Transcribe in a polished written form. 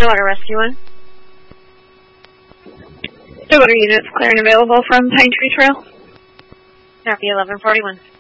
Stillwater Rescue 1. Stillwater units clear and available from Pine Tree Trail. Copy 1141.